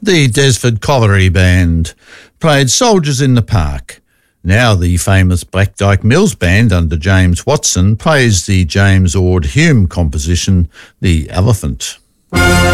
The Desford Colliery Band played Soldiers in the Park. Now the famous Black Dyke Mills Band under James Watson plays the James Ord Hume composition, The Elephant.